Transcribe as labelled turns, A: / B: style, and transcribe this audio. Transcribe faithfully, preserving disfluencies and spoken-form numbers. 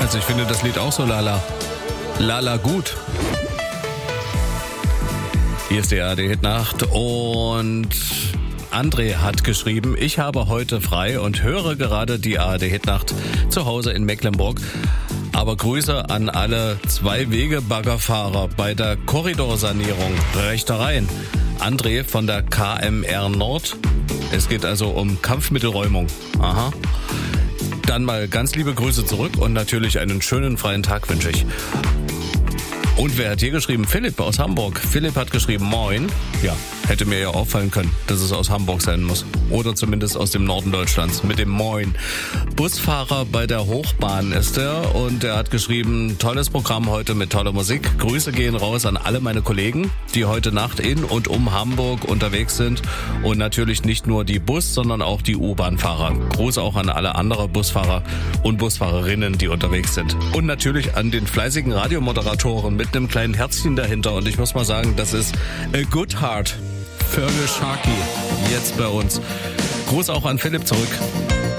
A: Also ich finde das Lied auch so lala. Lala gut. Hier ist die A R D-Hitnacht und André hat geschrieben, ich habe heute frei und höre gerade die A R D-Hitnacht zu Hause in Mecklenburg. Aber Grüße an alle Zwei-Wege-Baggerfahrer bei der Korridorsanierung Rechtereien. André von der K M R Nord. Es geht also um Kampfmittelräumung. Aha. Dann mal ganz liebe Grüße zurück und natürlich einen schönen freien Tag wünsche ich. Und wer hat hier geschrieben? Philipp aus Hamburg. Philipp hat geschrieben, moin. Ja, hätte mir ja auffallen können, dass es aus Hamburg sein muss. Oder zumindest aus dem Norden Deutschlands mit dem Moin. Busfahrer bei der Hochbahn ist er und er hat geschrieben, tolles Programm heute mit toller Musik. Grüße gehen raus an alle meine Kollegen, die heute Nacht in und um Hamburg unterwegs sind. Und natürlich nicht nur die Bus, sondern auch die U-Bahn-Fahrer. Gruß auch an alle anderen Busfahrer und Busfahrerinnen, die unterwegs sind. Und natürlich an den fleißigen Radiomoderatoren mit einem kleinen Herzchen dahinter. Und ich muss mal sagen, das ist a good heart. Fergal Sharkey, jetzt bei uns. Gruß auch an Philipp zurück.